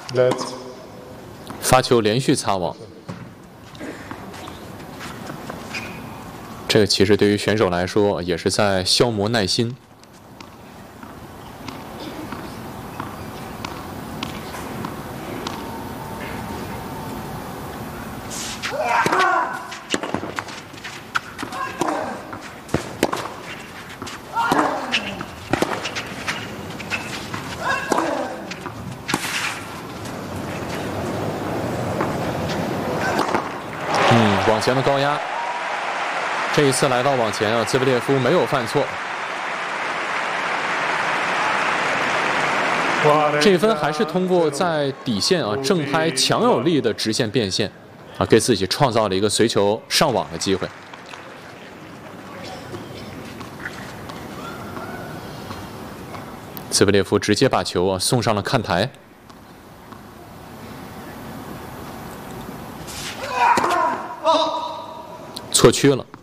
Let's 发球连续擦网，这个其实对于选手来说也是在消磨耐心。网前的高压，这一次来到网前啊，兹维列夫没有犯错。这一分还是通过在底线啊正拍强有力的直线变线啊，给自己创造了一个随球上网的机会。兹维列夫直接把球啊送上了看台。错区了。